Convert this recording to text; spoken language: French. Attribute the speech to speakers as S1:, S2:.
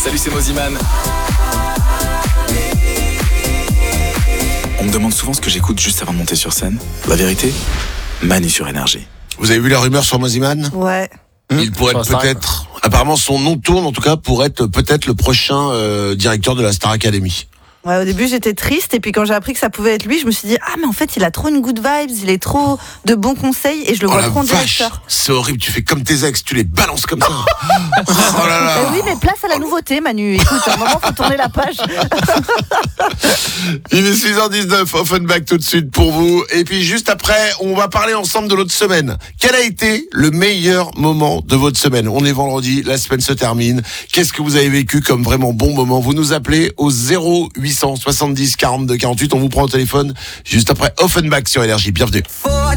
S1: Salut, c'est Moziman. On me demande souvent ce que j'écoute juste avant de monter sur scène. La vérité, Manu sur Énergie.
S2: Vous avez vu la rumeur sur Moziman ?
S3: Ouais.
S2: Il pourrait être peut-être, apparemment son nom tourne en tout cas pour être peut-être le prochain directeur de la Star Academy.
S3: Ouais, au début j'étais triste et puis quand j'ai appris que ça pouvait être lui, je me suis dit mais en fait il a trop une good vibes, il est trop de bons conseils et je le vois trop en directeur.
S2: C'est horrible, tu fais comme tes ex, tu les balances comme ça. Oh là là.
S3: Oui, mais place à la nouveauté, Manu. Écoute, à un moment faut tourner la page.
S2: Il est 6h19, Offenbach tout de suite pour vous. Et puis juste après, on va parler ensemble de l'autre semaine. Quel a été le meilleur moment de votre semaine ? On est vendredi, la semaine se termine. Qu'est-ce que vous avez vécu comme vraiment bon moment ? Vous nous appelez au 0870 42 48. On vous prend au téléphone juste après Offenbach sur Énergie. Bienvenue.